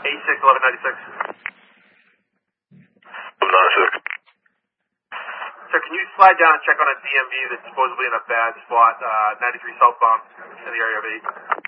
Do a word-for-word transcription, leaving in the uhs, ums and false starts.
eight six, eleven ninety-six. eleven ninety-six. Sir, can you slide down and check on a D M V that's supposedly in a bad spot, uh, ninety-three southbound in the area of eight?